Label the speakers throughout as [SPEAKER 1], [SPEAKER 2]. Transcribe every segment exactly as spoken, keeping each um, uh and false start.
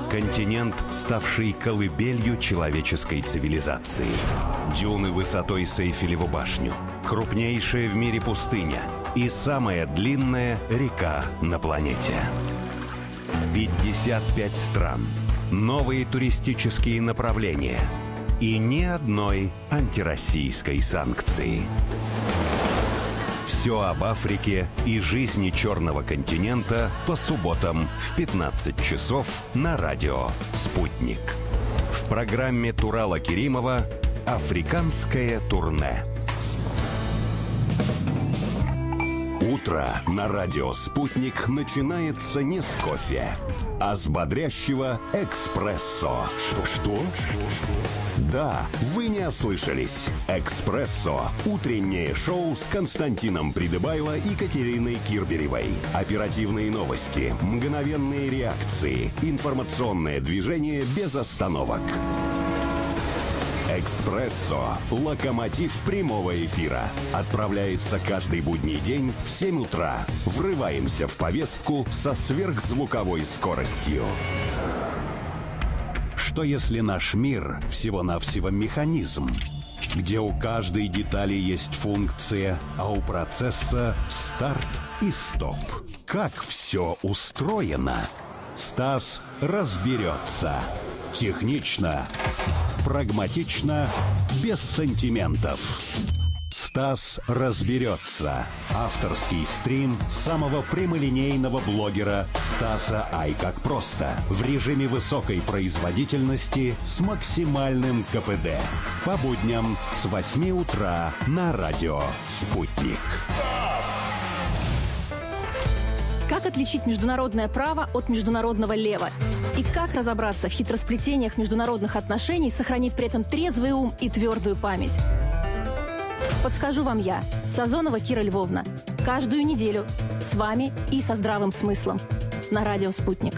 [SPEAKER 1] Континент, ставший колыбелью человеческой цивилизации. Дюны высотой с Эйфелеву башню. Крупнейшая в мире пустыня. И самая длинная река на планете. пятьдесят пять стран. Новые туристические направления. И ни одной антироссийской санкции. Все об Африке и жизни Черного континента по субботам в пятнадцать часов на радио «Спутник». В программе Турала Керимова «Африканское турне». Утро на радио «Спутник» начинается не с кофе, а с бодрящего эспрессо. Что? Да, вы не ослышались. «Экспрессо» – утреннее шоу с Константином Придыбайло и Катериной Кирберевой. Оперативные новости, мгновенные реакции, информационное движение без остановок. «Экспрессо» – локомотив прямого эфира. Отправляется каждый будний день в семь утра. Врываемся в повестку со сверхзвуковой скоростью. Что если наш мир всего-навсего механизм, где у каждой детали есть функция, а у процесса старт и стоп? Как все устроено? Стас разберется. Технично, прагматично, без сантиментов. Стас разберется. Авторский стрим самого прямолинейного блогера Стаса Ай как просто. В режиме высокой производительности с максимальным ка пэ дэ. По будням с восьми утра на радио «Спутник».
[SPEAKER 2] Как отличить международное право от международного лева? И как разобраться в хитросплетениях международных отношений, сохранив при этом трезвый ум и твердую память? Подскажу вам я, Сазонова Кира Львовна. Каждую неделю с вами и со здравым смыслом на радио «Спутник».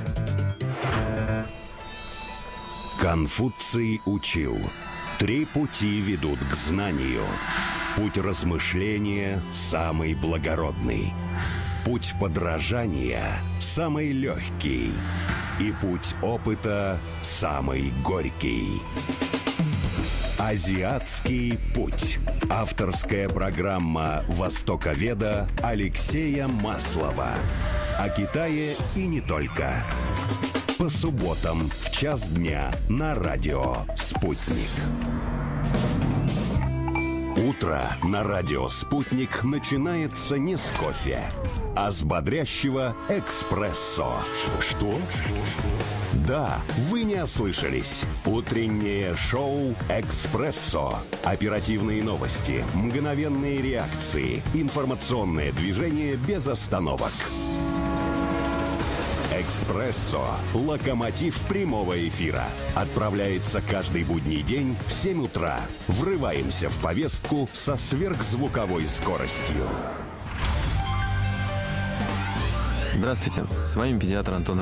[SPEAKER 1] Конфуций учил: три пути ведут к знанию. Путь размышления самый благородный. Путь подражания самый легкий. И путь опыта самый горький. Азиатский путь. Авторская программа востоковеда Алексея Маслова. О Китае и не только. По субботам в час дня на радио «Спутник». Утро на радио «Спутник» начинается не с кофе, а с бодрящего эспрессо. Что? Да, вы не ослышались. Утреннее шоу «Экспрессо». Оперативные новости, мгновенные реакции, информационное движение без остановок. «Экспрессо» – локомотив прямого эфира. Отправляется каждый будний день в семь утра. Врываемся в повестку со сверхзвуковой скоростью.
[SPEAKER 3] Здравствуйте, с вами педиатр Антон